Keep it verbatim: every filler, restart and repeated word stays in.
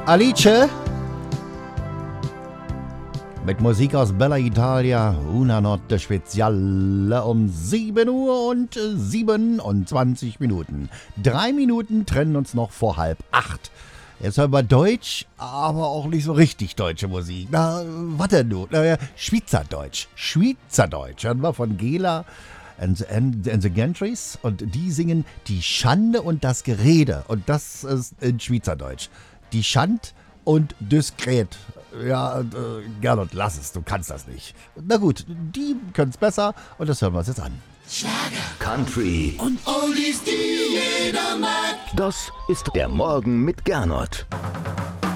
Alice mit Musik aus Bella Italia, Una Notte Speziale um sieben Uhr und siebenundzwanzig Minuten. Drei Minuten trennen uns noch vor halb acht. Jetzt hören wir Deutsch, aber auch nicht so richtig deutsche Musik. Na, was denn nun? Na, Schweizerdeutsch. Schweizerdeutsch. Hören wir von Gela and, and, and the Gantries. Und die singen Die Schande und das Gerede. Und das ist in Schweizerdeutsch. Die Schand und diskret. Ja, äh, Gernot, lass es, du kannst das nicht. Na gut, die können es besser und das hören wir uns jetzt an. Schlager, Country und Oldies, die jeder mag. Das ist der Morgen mit Gernot.